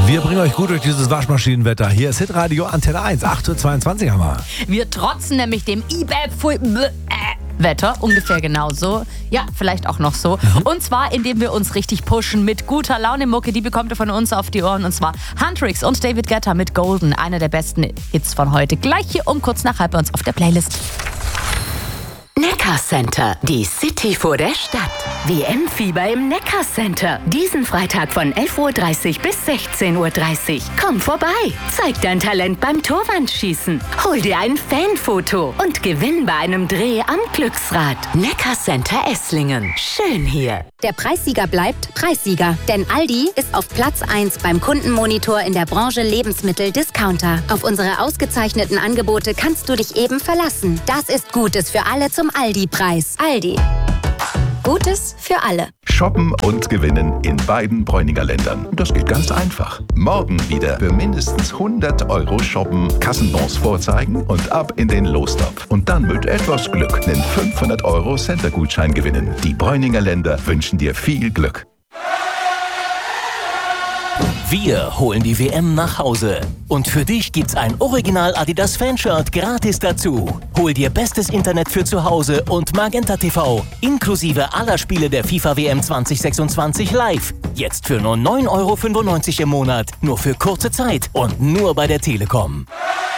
Wir bringen euch gut durch dieses Waschmaschinenwetter. Hier ist Hitradio Antenne 1, 8.22 Uhr haben wir. Wir trotzen nämlich dem Wetter, ungefähr genauso. Ja, vielleicht auch noch so. Und zwar, indem wir uns richtig pushen mit guter Laune-Mucke. Die bekommt ihr von uns auf die Ohren. Und zwar Huntrix und David Guetta mit Golden. Einer der besten Hits von heute. Gleich hier um kurz nach halb bei uns auf der Playlist. Neckarcenter, die City vor der Stadt. WM-Fieber im Neckarcenter. Diesen Freitag von 11.30 Uhr bis 16.30 Uhr. Komm vorbei, zeig dein Talent beim Torwandschießen. Hol dir ein Fanfoto und gewinn bei einem Dreh am Glücksrad. Neckarcenter Esslingen. Schön hier. Der Preissieger bleibt Preissieger. Denn Aldi ist auf Platz 1 beim Kundenmonitor in der Branche Lebensmittel-Discounter. Auf unsere ausgezeichneten Angebote kannst du dich eben verlassen. Das ist Gutes für alle zum Aldi-Preis. Aldi. Gutes für alle. Shoppen und gewinnen in beiden Bräuninger Ländern. Das geht ganz einfach. Morgen wieder für mindestens 100 € shoppen, Kassenbons vorzeigen und ab in den Lostopf. Und dann mit etwas Glück einen 500 € Center-Gutschein gewinnen. Die Bräuninger Länder wünschen dir viel Glück. Wir holen die WM nach Hause. Und für dich gibt's ein Original Adidas Fanshirt gratis dazu. Hol dir bestes Internet für zu Hause und Magenta TV, inklusive aller Spiele der FIFA WM 2026 live. Jetzt für nur 9,95 € im Monat. Nur für kurze Zeit und nur bei der Telekom.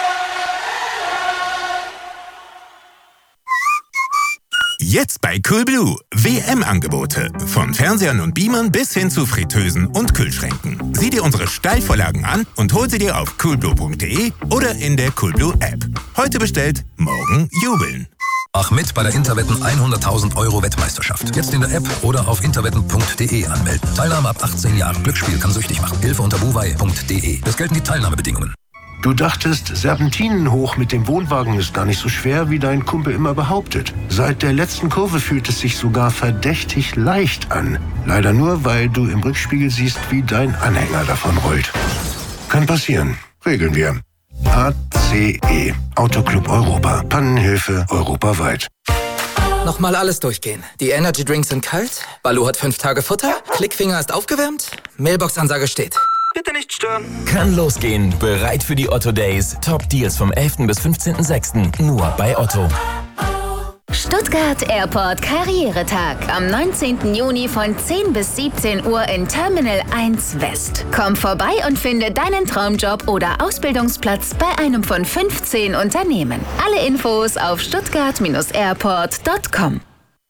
Jetzt bei Coolblue. WM-Angebote. Von Fernsehern und Beamern bis hin zu Fritteusen und Kühlschränken. Sieh dir unsere Steilvorlagen an und hol sie dir auf coolblue.de oder in der Coolblue App. Heute bestellt, morgen jubeln. Mach mit bei der Interwetten 100.000 € Wettmeisterschaft. Jetzt in der App oder auf interwetten.de anmelden. Teilnahme ab 18 Jahren. Glücksspiel kann süchtig machen. Hilfe unter buwei.de. Es gelten die Teilnahmebedingungen. Du dachtest, Serpentinen hoch mit dem Wohnwagen ist gar nicht so schwer, wie dein Kumpel immer behauptet. Seit der letzten Kurve fühlt es sich sogar verdächtig leicht an. Leider nur, weil du im Rückspiegel siehst, wie dein Anhänger davon rollt. Kann passieren. Regeln wir. ACE. Autoclub Europa. Pannenhilfe europaweit. Nochmal alles durchgehen. Die Energy Drinks sind kalt, Baloo hat 5 Tage Futter, Klickfinger ist aufgewärmt, Mailbox-Ansage steht. Bitte nicht stören. Kann losgehen. Bereit für die Otto Days. Top Deals vom 11. bis 15.06. Nur bei Otto. Stuttgart Airport Karrieretag. Am 19. Juni von 10 bis 17 Uhr in Terminal 1 West. Komm vorbei und finde deinen Traumjob oder Ausbildungsplatz bei einem von 15 Unternehmen. Alle Infos auf stuttgart-airport.com.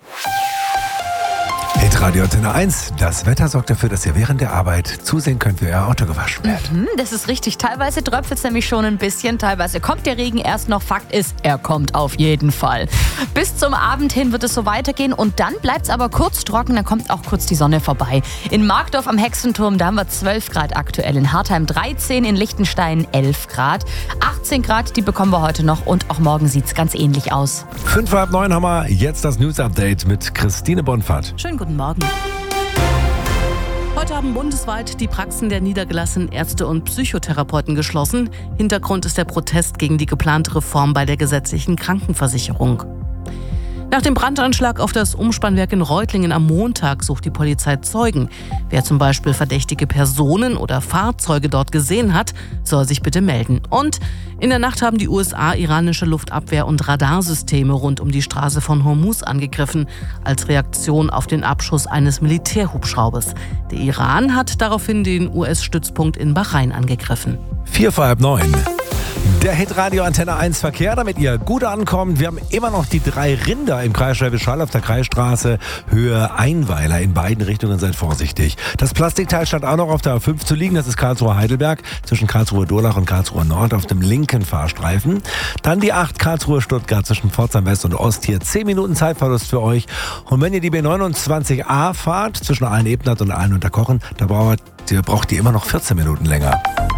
Hitradio Antenne 1. Das Wetter sorgt dafür, dass ihr während der Arbeit zusehen könnt, wie euer Auto gewaschen wird. Das ist richtig. Teilweise tröpfelt es nämlich schon ein bisschen. Teilweise kommt der Regen erst noch. Fakt ist, er kommt auf jeden Fall. Bis zum Abend hin wird es so weitergehen. Und dann bleibt es aber kurz trocken. Dann kommt auch kurz die Sonne vorbei. In Markdorf am Hexenturm, da haben wir 12 Grad aktuell. In Hartheim 13, in Liechtenstein 11 Grad. 18 Grad, die bekommen wir heute noch. Und auch morgen sieht es ganz ähnlich aus. 8:55 haben wir jetzt das News-Update mit Christine Bonfahrt. Schönen guten Morgen. Heute haben bundesweit die Praxen der niedergelassenen Ärzte und Psychotherapeuten geschlossen. Hintergrund ist der Protest gegen die geplante Reform bei der gesetzlichen Krankenversicherung. Nach dem Brandanschlag auf das Umspannwerk in Reutlingen am Montag sucht die Polizei Zeugen. Wer zum Beispiel verdächtige Personen oder Fahrzeuge dort gesehen hat, soll sich bitte melden. Und in der Nacht haben die USA iranische Luftabwehr- und Radarsysteme rund um die Straße von Hormuz angegriffen, als Reaktion auf den Abschuss eines Militärhubschraubers. Der Iran hat daraufhin den US-Stützpunkt in Bahrain angegriffen. 8:45. Der Hitradio Antenne 1 Verkehr, damit ihr gut ankommt. Wir haben immer noch die 3 Rinder im Kreis Schwäbisch Hall auf der Kreisstraße, Höhe Einweiler. In beiden Richtungen seid vorsichtig. Das Plastikteil stand auch noch auf der A5 zu liegen. Das ist Karlsruhe-Heidelberg zwischen Karlsruhe-Durlach und Karlsruhe-Nord auf dem linken Fahrstreifen. Dann die 8 Karlsruhe-Stuttgart zwischen Pforzheim West und Ost. Hier 10 Minuten Zeitverlust für euch. Und wenn ihr die B29a fahrt zwischen Aalen-Ebnat und Aalen-Unterkochen, da braucht ihr immer noch 14 Minuten länger.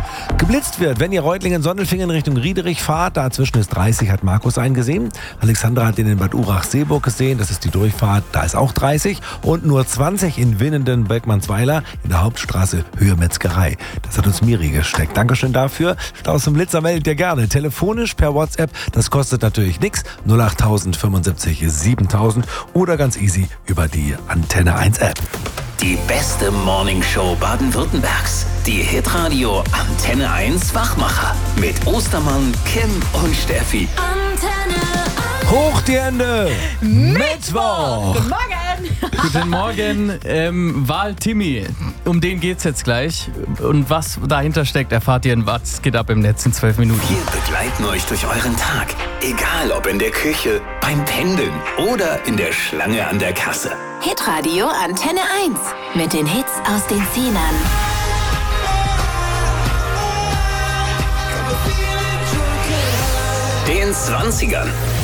geblitzt wird. Wenn ihr Reutlingen-Sondelfingen in Richtung Riederich fahrt, dazwischen ist 30, hat Markus eingesehen. Alexandra hat den in Bad Urach-Seeburg gesehen, das ist die Durchfahrt, da ist auch 30. Und nur 20 in Winnenden-Beckmannsweiler in der Hauptstraße Höhe Metzgerei. Das hat uns Miri gesteckt. Dankeschön dafür. Staus zum Blitzer meldet ihr gerne. Telefonisch per WhatsApp, das kostet natürlich nichts. 08000 75 7000 oder ganz easy über die Antenne 1 App. Die beste Morningshow Baden-Württembergs. Die Hitradio Antenne 1 Wachmacher. Mit Ostermann, Kim und Steffi. Antenne 1. Hoch die Hände! Mittwoch! Guten Morgen! Guten Morgen, Wahl Timmy. Um den geht's jetzt gleich. Und was dahinter steckt, erfahrt ihr in Was geht ab im Netz in 12 Minuten. Wir begleiten euch durch euren Tag. Egal ob in der Küche, beim Pendeln oder in der Schlange an der Kasse. Hitradio Antenne 1 mit den Hits aus den 10ern. Den 20ern.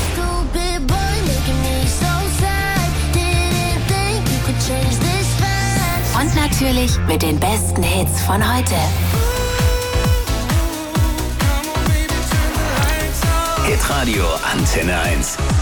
Und natürlich mit den besten Hits von heute. Hitradio Antenne 1.